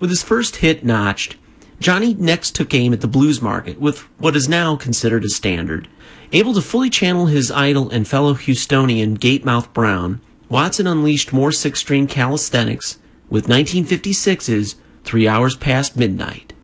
With his first hit notched, Johnny next took aim at the blues market with what is now considered a standard. Able to fully channel his idol and fellow Houstonian Gatemouth Brown, Watson unleashed more six-string calisthenics with 1956's 3 Hours Past Midnight.